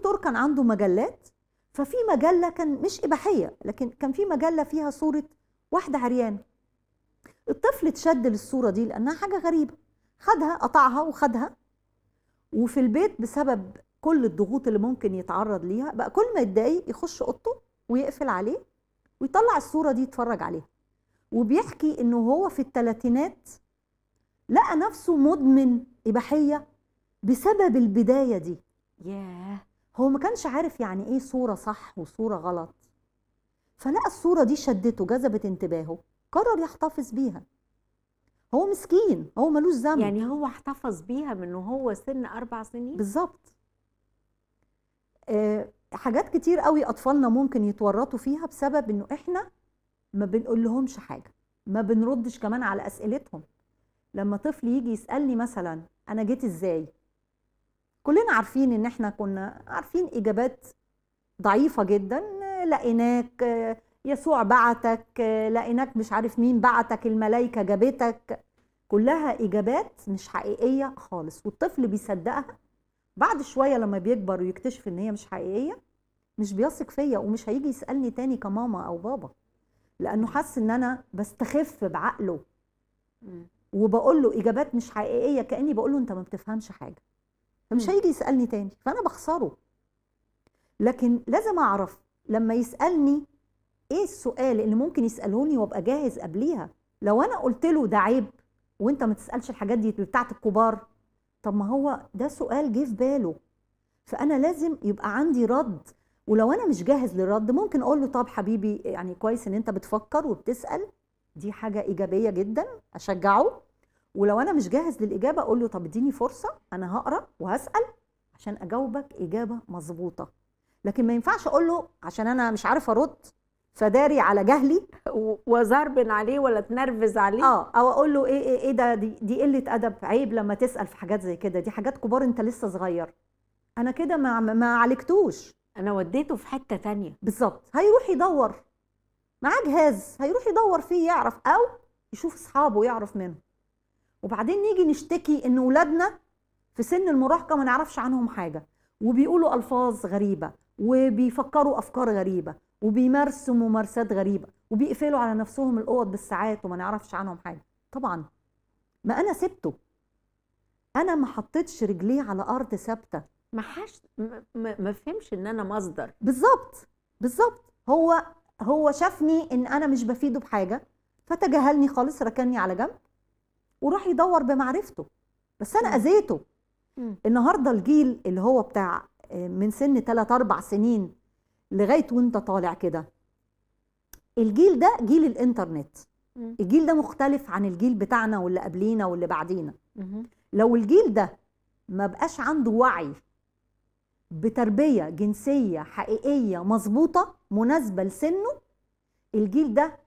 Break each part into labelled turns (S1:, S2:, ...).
S1: الدكتور كان عنده مجلات، ففي مجله كان مش اباحيه، لكن كان في مجله فيها صوره واحده عريانه. الطفل اتشد للصوره دي لانها حاجه غريبه، خدها قطعها وخدها، وفي البيت بسبب كل الضغوط اللي ممكن يتعرض ليها بقى كل ما يتضايق يخش اوضته ويقفل عليه ويطلع الصوره دي يتفرج عليها. وبيحكي انه هو في الثلاثينات لقى نفسه مدمن اباحيه بسبب البدايه دي. ياه، هو ما كانش عارف يعني ايه صوره صح وصوره غلط، فلقى الصوره دي شدته جذبت انتباهه، قرر يحتفظ بيها. هو مسكين، هو ملوش ذنب.
S2: يعني هو احتفظ بيها من وهو سن 4 سنين؟
S1: بالظبط. حاجات كتير قوي اطفالنا ممكن يتورطوا فيها بسبب انه احنا ما بنقول لهمش حاجه، ما بنردش كمان على اسئلتهم. لما طفل يجي يسالني مثلا انا جيت ازاي، كلنا عارفين ان احنا كنا عارفين اجابات ضعيفه جدا. لقيناك، يسوع بعتك، لقيناك مش عارف مين بعتك، الملائكه جابتك. كلها اجابات مش حقيقيه خالص، والطفل بيصدقها. بعد شويه لما بيكبر ويكتشف ان هي مش حقيقيه مش بيثق فيا ومش هيجي يسالني تاني كماما او بابا، لانه حس ان انا بستخف بعقله وبقول له اجابات مش حقيقيه، كاني بقول له انت ما بتفهمش حاجه، فمش هيجي يسالني تاني، فانا بخسره. لكن لازم اعرف لما يسالني ايه السؤال اللي ممكن يسالوني وابقى جاهز قبليها. لو انا قلت له ده عيب وانت ما تسالش الحاجات دي بتاعت الكبار، طب ما هو ده سؤال جه في باله، فانا لازم يبقى عندي رد. ولو انا مش جاهز للرد ممكن اقول له طب حبيبي يعني كويس ان انت بتفكر وبتسال، دي حاجه ايجابيه جدا، اشجعه. ولو انا مش جاهز للاجابه اقول له طب اديني فرصه، انا هقرا وهسال عشان اجاوبك اجابه مظبوطه. لكن ما ينفعش اقول له عشان انا مش عارف ارد فداري على جهلي
S2: وزربن عليه ولا تنرفز عليه.
S1: او اقول له ايه ده، دي قله ادب، عيب لما تسال في حاجات زي كده، دي حاجات كبار انت لسه صغير. انا كده ما عالجتوش،
S2: انا وديته في حته تانية.
S1: بالظبط. هيروح يدور معاه جهاز، هيروح يدور فيه يعرف، او يشوف اصحابه يعرف منهم. وبعدين نيجي نشتكي ان ولادنا في سن المراهقه ما نعرفش عنهم حاجه، وبيقولوا الفاظ غريبه، وبيفكروا افكار غريبه، وبيمارسوا ممارسات غريبه، وبيقفلوا على نفسهم الاوض بالساعات وما نعرفش عنهم حاجه. طبعا ما انا سبته، انا ما حطيتش رجليه على ارض ثابته،
S2: ما فهمش ان انا مصدر.
S1: بالظبط. هو شافني ان انا مش بفيده بحاجه فتجاهلني خالص، ركني على جنب وراح يدور بمعرفته، بس انا اذيته. النهارده الجيل اللي هو بتاع من سن 3-4 سنين لغايه وانت طالع كده، الجيل ده جيل الانترنت. الجيل ده مختلف عن الجيل بتاعنا واللي قبلينا واللي بعدينا. لو الجيل ده ما بقاش عنده وعي بتربيه جنسيه حقيقيه مظبوطه مناسبه لسنه، الجيل ده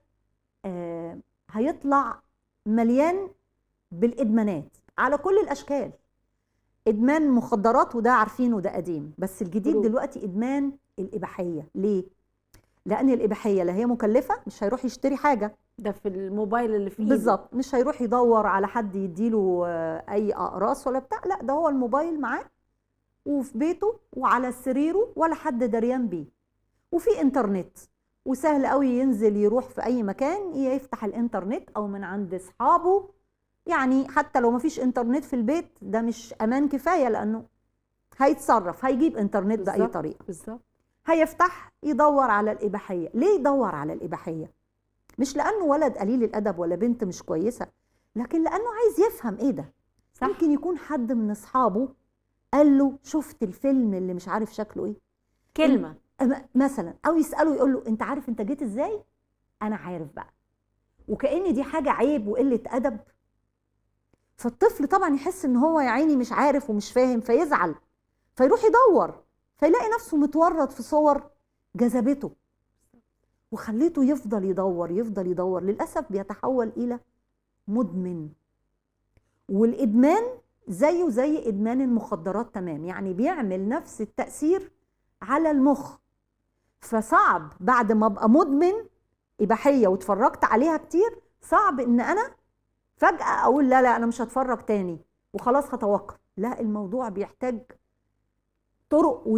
S1: هيطلع مليان بالادمانات على كل الاشكال. ادمان مخدرات وده عارفينه ده قديم، بس الجديد دلوقتي ادمان الاباحيه. ليه؟ لان الاباحيه لا هي مكلفه، مش هيروح يشتري حاجه،
S2: ده في الموبايل اللي في ايده
S1: بالظبط، مش هيروح يدور على حد يديله اي اقراص ولا بتاع، لا ده هو الموبايل معاه وفي بيته وعلى سريره ولا حد دريان بيه، وفي انترنت، وسهل قوي ينزل يروح في اي مكان يفتح الانترنت او من عند اصحابه. يعني حتى لو ما فيش انترنت في البيت ده مش امان كفايه، لانه هيتصرف، هيجيب انترنت باي طريقه.
S2: بالظبط.
S1: هيفتح يدور على الاباحيه. ليه يدور على الاباحيه؟ مش لانه ولد قليل الادب ولا بنت مش كويسه، لكن لانه عايز يفهم ايه ده. صح. ممكن يكون حد من اصحابه قال له شفت الفيلم اللي مش عارف شكله ايه،
S2: كلمه
S1: مثلا، او يساله يقول له انت عارف انت جيت ازاي؟ انا عارف بقى، وكأن دي حاجه عيب وقله ادب. فالطفل طبعا يحس ان هو يا عيني مش عارف ومش فاهم، فيزعل، فيروح يدور، فيلاقي نفسه متورط في صور جذبته وخليته يفضل يدور يفضل يدور، للاسف بيتحول الى مدمن. والادمان زيه زي ادمان المخدرات تمام، يعني بيعمل نفس التأثير على المخ. فصعب بعد ما ابقى مدمن اباحيه واتفرجت عليها كتير، صعب ان انا فجأة اقول لا انا مش هتفرج تاني وخلاص هتوقف. لا، الموضوع بيحتاج طرق